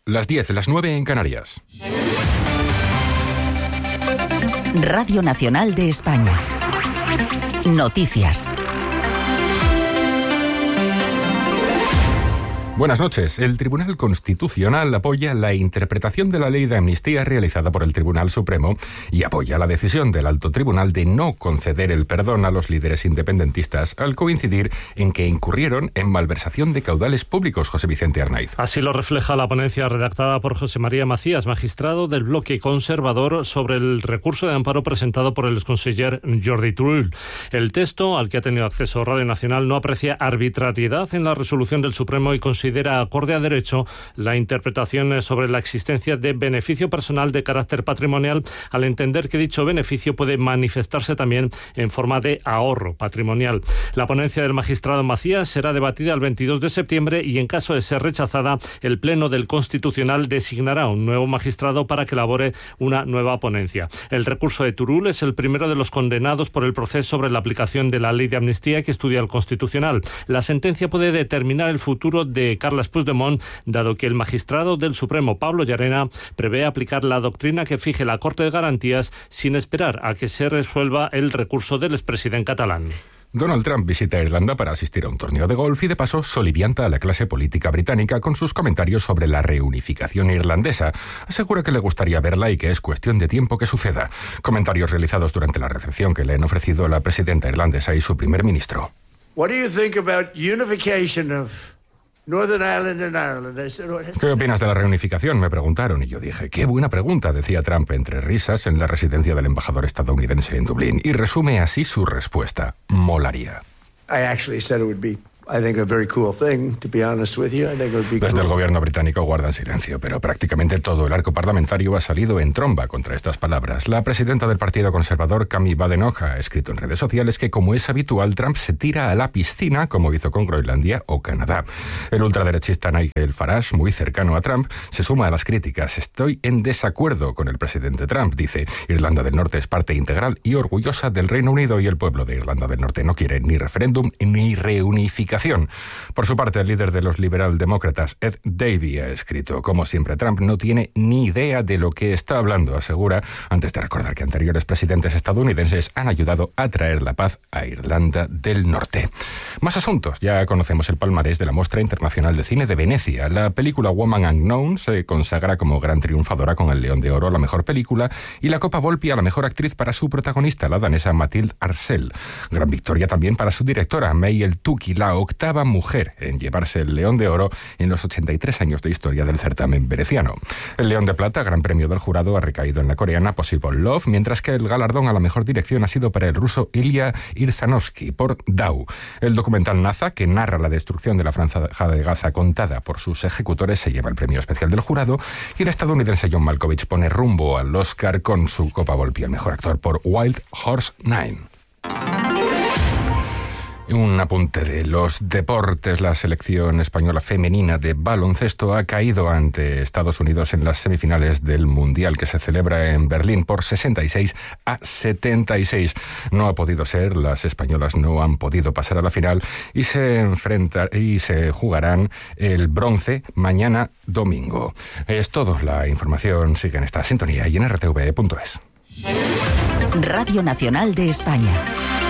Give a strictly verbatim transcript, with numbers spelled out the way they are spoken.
Las diez, las nueve en Canarias. Radio Nacional de España. Noticias. Buenas noches. El Tribunal Constitucional apoya la interpretación de la ley de amnistía realizada por el Tribunal Supremo y apoya la decisión del Alto Tribunal de no conceder el perdón a los líderes independentistas al coincidir en que incurrieron en malversación de caudales públicos. José Vicente Arnaiz. Así lo refleja la ponencia redactada por José María Macías, magistrado del bloque conservador, sobre el recurso de amparo presentado por el exconseller Jordi Turull. El texto, al que ha tenido acceso Radio Nacional, no aprecia arbitrariedad en la resolución del Supremo y considera considera acorde a derecho la interpretación sobre la existencia de beneficio personal de carácter patrimonial, al entender que dicho beneficio puede manifestarse también en forma de ahorro patrimonial. La ponencia del magistrado Macías será debatida el veintidós de septiembre y, en caso de ser rechazada, el Pleno del Constitucional designará un nuevo magistrado para que elabore una nueva ponencia. El recurso de Turull es el primero de los condenados por el proceso sobre la aplicación de la ley de amnistía que estudia el Constitucional. La sentencia puede determinar el futuro de Carles Puigdemont, dado que el magistrado del Supremo, Pablo Llarena, prevé aplicar la doctrina que fije la Corte de Garantías sin esperar a que se resuelva el recurso del expresidente catalán. Donald Trump visita Irlanda para asistir a un torneo de golf y de paso solivianta a la clase política británica con sus comentarios sobre la reunificación irlandesa. Asegura que le gustaría verla y que es cuestión de tiempo que suceda. Comentarios realizados durante la recepción que le han ofrecido la presidenta irlandesa y su primer ministro. What do you think about unification of Northern Ireland and Ireland? Said, oh, ¿Qué opinas de la reunificación?, me preguntaron, y yo dije, qué buena pregunta, decía Trump entre risas en la residencia del embajador estadounidense en Dublín, y resume así su respuesta: molaría. I actually said it would be, I think, a very cool thing, to be honest with you. I think it would be Desde cool. el gobierno británico guardan silencio, pero prácticamente todo el arco parlamentario ha salido en tromba contra estas palabras. La presidenta del Partido Conservador, Kami Badenoch, ha escrito en redes sociales que, como es habitual, Trump se tira a la piscina, como hizo con Groenlandia o Canadá. El ultraderechista Nigel Farage, muy cercano a Trump, se suma a las críticas. Estoy en desacuerdo con el presidente Trump, dice. Irlanda del Norte es parte integral y orgullosa del Reino Unido, y el pueblo de Irlanda del Norte no quiere ni referéndum ni reunificación. Por su parte, el líder de los liberaldemócratas, Ed Davey, ha escrito: como siempre, Trump no tiene ni idea de lo que está hablando, asegura, antes de recordar que anteriores presidentes estadounidenses han ayudado a traer la paz a Irlanda del Norte. Más asuntos. Ya conocemos el palmarés de la Mostra Internacional de Cine de Venecia. La película Woman Unknown se consagra como gran triunfadora con el León de Oro a la mejor película y la Copa Volpi a la mejor actriz para su protagonista, la danesa Mathilde Arcel. Gran victoria también para su directora, May El Touki, la octava mujer en llevarse el León de Oro en los ochenta y tres años de historia del certamen veneciano. El León de Plata, gran premio del jurado, ha recaído en la coreana Possible Love, mientras que el galardón a la mejor dirección ha sido para el ruso Ilya Irzanovsky por Dao. El documental Naza, que narra la destrucción de la franja de Gaza contada por sus ejecutores, se lleva el premio especial del jurado, y el estadounidense John Malkovich pone rumbo al Oscar con su Copa Volpi al mejor actor por Wild Horse nueve. Un apunte de los deportes. La selección española femenina de baloncesto ha caído ante Estados Unidos en las semifinales del Mundial que se celebra en Berlín por sesenta y seis a setenta y seis. No ha podido ser, las españolas no han podido pasar a la final y se enfrentan y se jugarán el bronce mañana domingo. Es todo. La información sigue en esta sintonía y en r t v punto es. Radio Nacional de España.